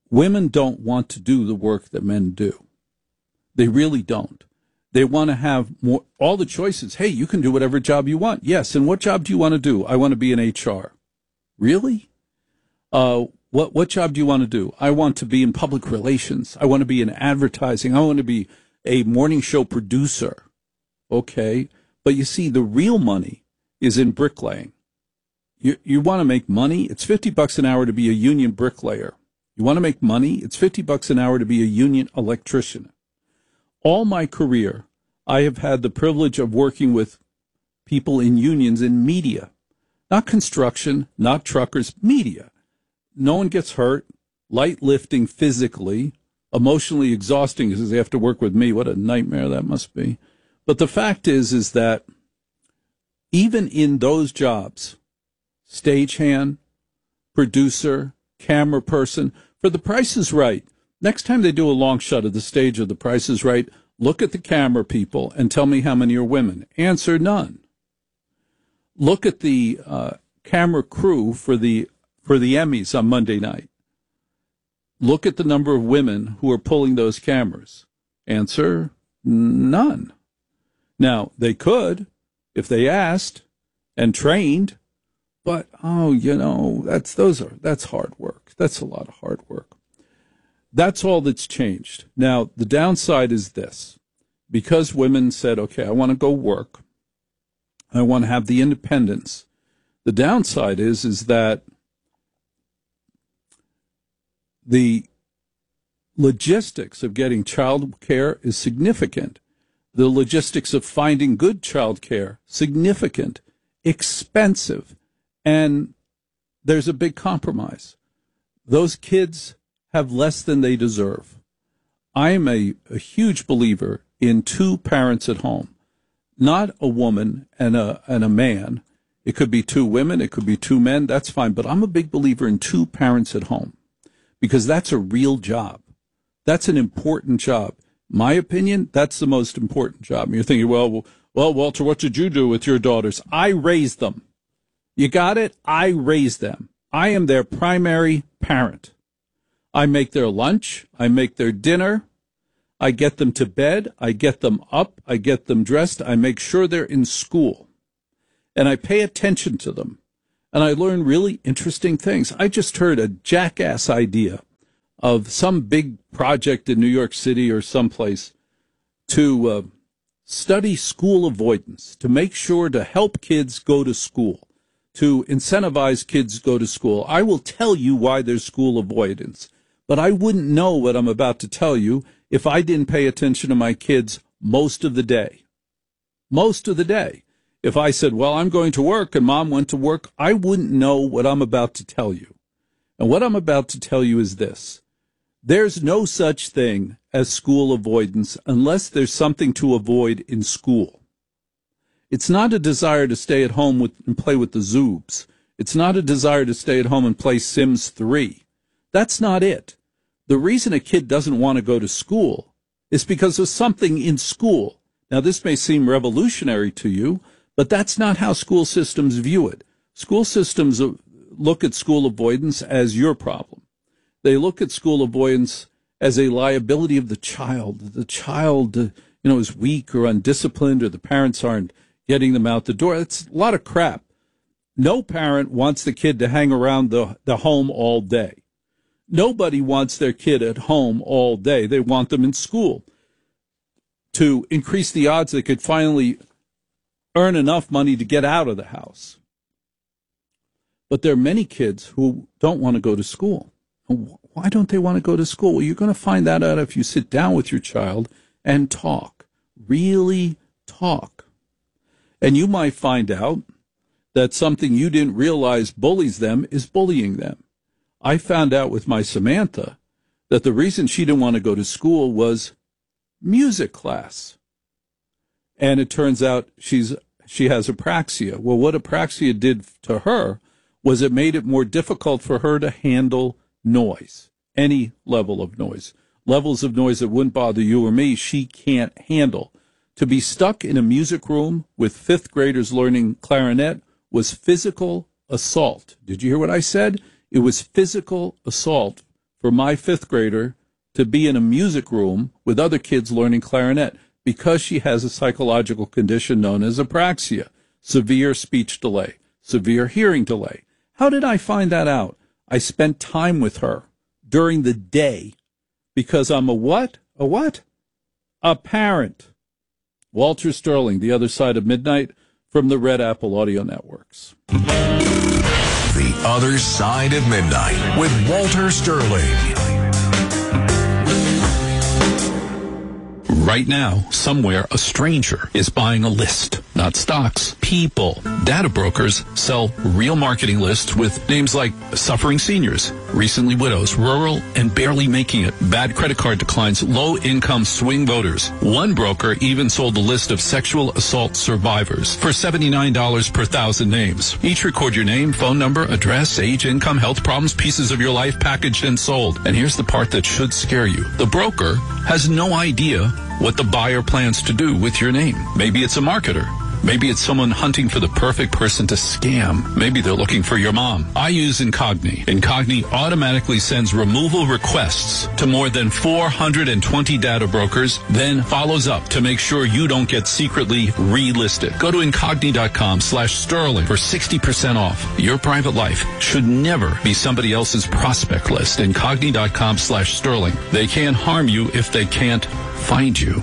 women don't want to do the work that men do. They really don't. They want to have more, all the choices. Hey, you can do whatever job you want. Yes, and what job do you want to do? I want to be in HR. Really? What job do you want to do? I want to be in public relations. I want to be in advertising. I want to be a morning show producer. Okay, but you see, the real money is in bricklaying. You want to make money? It's $50 an hour to be a union bricklayer. You want to make money? It's $50 an hour to be a union electrician. All my career, I have had the privilege of working with people in unions in media, not construction, not truckers, media. No one gets hurt, light lifting physically, emotionally exhausting because they have to work with me. What a nightmare that must be. But the fact is that even in those jobs, stagehand, producer, camera person, for The Price is Right, next time they do a long shot of the stage of The Price is Right, look at the camera people and tell me how many are women. Answer, none. Look at the camera crew for the Emmys on Monday night. Look at the number of women who are pulling those cameras. Answer, none. Now, they could, if they asked and trained, but, that's hard work. That's a lot of hard work. That's all that's changed. Now, the downside is this. Because women said, okay, I want to go work, I want to have the independence, the downside is that the logistics of getting child care is significant. The logistics of finding good child care, significant, expensive, and there's a big compromise. Those kids have less than they deserve. I am a huge believer in two parents at home, not a woman and a man. It could be two women, it could be two men, that's fine, but I'm a big believer in two parents at home because that's a real job. That's an important job. My opinion, that's the most important job. And you're thinking, well, Walter, what did you do with your daughters? I raised them. You got it? I raised them. I am their primary parent. I make their lunch. I make their dinner. I get them to bed. I get them up. I get them dressed. I make sure they're in school. And I pay attention to them. And I learn really interesting things. I just heard a jackass idea of some big project in New York City or someplace to study school avoidance, to make sure to help kids go to school, to incentivize kids go to school. I will tell you why there's school avoidance, but I wouldn't know what I'm about to tell you if I didn't pay attention to my kids most of the day. Most of the day. If I said, well, I'm going to work and mom went to work, I wouldn't know what I'm about to tell you. And what I'm about to tell you is this. There's no such thing as school avoidance unless there's something to avoid in school. It's not a desire to stay at home and play with the Zoobs. It's not a desire to stay at home and play Sims 3. That's not it. The reason a kid doesn't want to go to school is because of something in school. Now, this may seem revolutionary to you, but that's not how school systems view it. School systems look at school avoidance as your problem. They look at school avoidance as a liability of the child. The child, is weak or undisciplined, or the parents aren't getting them out the door. It's a lot of crap. No parent wants the kid to hang around the home all day. Nobody wants their kid at home all day. They want them in school to increase the odds they could finally earn enough money to get out of the house. But there are many kids who don't want to go to school. Why don't they want to go to school? Well, you're going to find that out if you sit down with your child and talk. Really talk. And you might find out that something you didn't realize bullies them is bullying them. I found out with my Samantha that the reason she didn't want to go to school was music class. And it turns out she has apraxia. Well, what apraxia did to her was it made it more difficult for her to handle noise, any level of noise. Levels of noise that wouldn't bother you or me, she can't handle. To be stuck in a music room with fifth graders learning clarinet was physical assault. Did you hear what I said? It was physical assault for my fifth grader to be in a music room with other kids learning clarinet because she has a psychological condition known as apraxia, severe speech delay, severe hearing delay. How did I find that out? I spent time with her during the day because I'm a what? A what? A parent. Walter Sterling, The Other Side of Midnight, from the Red Apple Audio Networks. The Other Side of Midnight with Walter Sterling. Right now, somewhere, a stranger is buying a list, not stocks, people. Data brokers sell real marketing lists with names like suffering seniors, recently widows, rural and barely making it, bad credit card declines, low-income swing voters. One broker even sold a list of sexual assault survivors for $79 per 1,000 names. Each record your name, phone number, address, age, income, health problems, pieces of your life packaged and sold. And here's the part that should scare you. The broker has no idea what the buyer plans to do with your name. Maybe it's a marketer. Maybe it's someone hunting for the perfect person to scam. Maybe they're looking for your mom. I use Incogni. Incogni automatically sends removal requests to more than 420 data brokers, then follows up to make sure you don't get secretly relisted. Go to Incogni.com/Sterling for 60% off. Your private life should never be somebody else's prospect list. Incogni.com/Sterling. They can't harm you if they can't find you.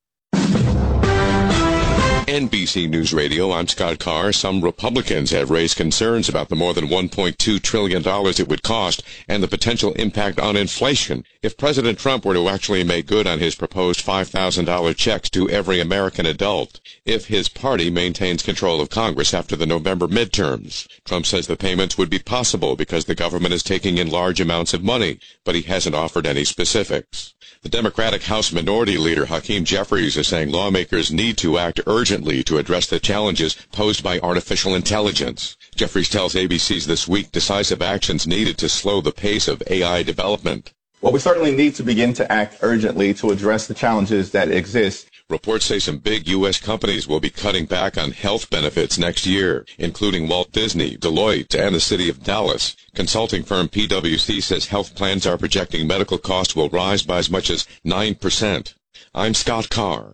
NBC News Radio, I'm Scott Carr. Some Republicans have raised concerns about the more than $1.2 trillion it would cost and the potential impact on inflation if President Trump were to actually make good on his proposed $5,000 checks to every American adult if his party maintains control of Congress after the November midterms. Trump says the payments would be possible because the government is taking in large amounts of money, but he hasn't offered any specifics. The Democratic House Minority Leader Hakeem Jeffries is saying lawmakers need to act urgently to address the challenges posed by artificial intelligence. Jeffries tells ABC's This Week decisive actions needed to slow the pace of AI development. Well, we certainly need to begin to act urgently to address the challenges that exist. Reports say some big U.S. companies will be cutting back on health benefits next year, including Walt Disney, Deloitte, and the city of Dallas. Consulting firm PwC says health plans are projecting medical costs will rise by as much as 9%. I'm Scott Carr.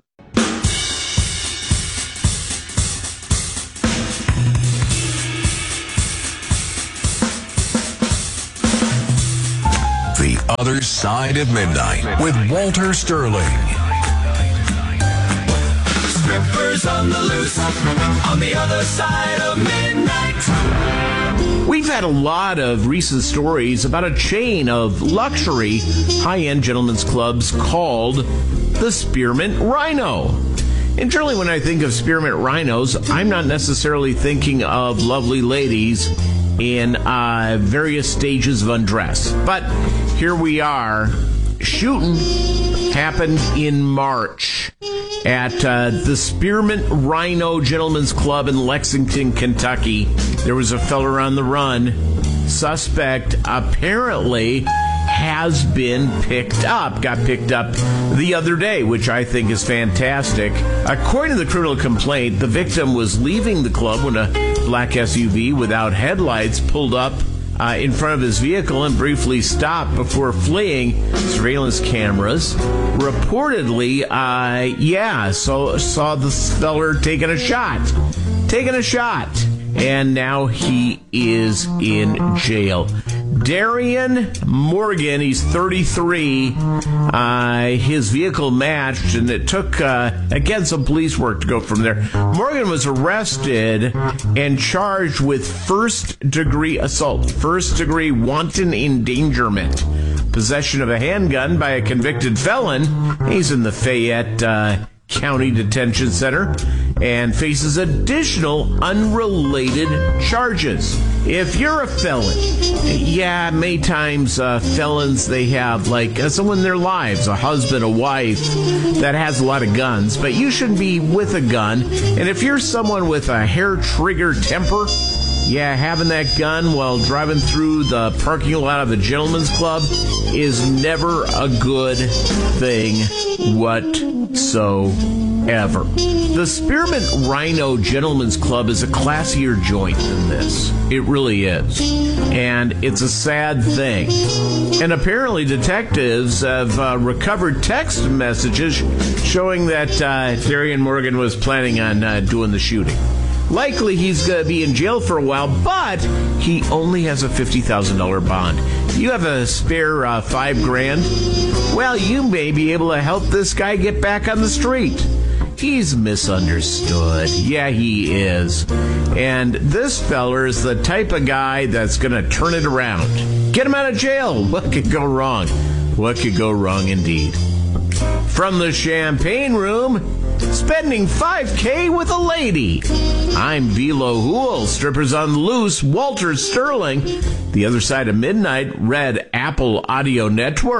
The Other Side of Midnight with Walter Sterling. Strippers on the loose, on the other side of midnight. We've had a lot of recent stories about a chain of luxury high-end gentlemen's clubs called the Spearmint Rhino. And generally when I think of Spearmint Rhinos, I'm not necessarily thinking of lovely ladies in various stages of undress. But here we are. Shooting happened in March at the Spearmint Rhino Gentlemen's Club in Lexington, Kentucky. There was a fella on the run. Suspect apparently has been got picked up the other day, which I think is fantastic. According to the criminal complaint, the victim was leaving the club when a black SUV without headlights pulled up in front of his vehicle and briefly stopped before fleeing. Surveillance cameras reportedly, saw the feller taking a shot. And now he is in jail. Darian Morgan, he's 33. His vehicle matched, and it took, again, some police work to go from there. Morgan was arrested and charged with first-degree assault, first-degree wanton endangerment, possession of a handgun by a convicted felon. He's in the Fayette County Detention Center and faces additional unrelated charges. If you're a felon, many times felons, they have someone in their lives, a husband, a wife that has a lot of guns, but you shouldn't be with a gun. And if you're someone with a hair trigger temper, Yeah, having that gun while driving through the parking lot of a gentleman's club is never a good thing whatsoever. The Spearmint Rhino Gentleman's Club is a classier joint than this. It really is. And it's a sad thing. And apparently detectives have recovered text messages showing that Darian Morgan was planning on doing the shooting. Likely he's going to be in jail for a while, but he only has a $50,000 bond. You have a spare $5,000? Well, you may be able to help this guy get back on the street. He's misunderstood. Yeah, he is. And this feller is the type of guy that's going to turn it around. Get him out of jail. What could go wrong? What could go wrong indeed? From the Champagne Room, spending $5,000 with a lady. I'm Velo Hool, Strippers on the Loose, Walter Sterling. The Other Side of Midnight, Red Apple Audio Network.